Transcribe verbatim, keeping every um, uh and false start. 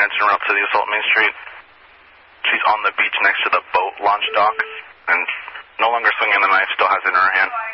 minutes en route to the assault Main Street. She's on the beach next to the boat launch dock, and no longer swinging the knife, still has it in her hand.